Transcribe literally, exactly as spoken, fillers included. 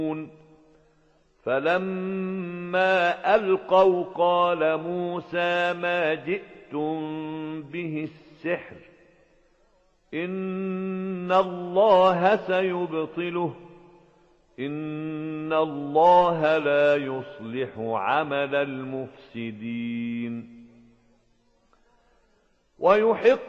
فلما ألقوا قال موسى ما جئتم به السحر إن الله سيبطله إن الله لا يصلح عمل المفسدين ويحق